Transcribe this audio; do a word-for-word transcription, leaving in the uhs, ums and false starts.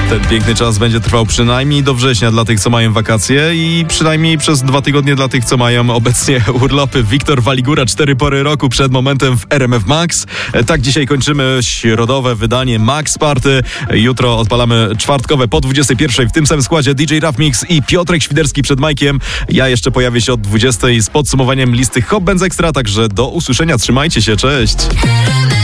Ten piękny czas będzie trwał przynajmniej do września dla tych, co mają wakacje i przynajmniej przez dwa tygodnie dla tych, co mają obecnie urlopy. Wiktor Waligura, cztery pory roku przed momentem w R M F Max. Tak, dzisiaj kończymy środowe wydanie Max Party. Jutro odpalamy czwartkowe po dwudziestej pierwszej w tym samym składzie D J Raf Mix i Piotrek Świderski przed Majkiem. Ja jeszcze pojawię się od dwudziestej z podsumowaniem listy Hot Bands Extra, także do usłyszenia. Trzymajcie się, cześć!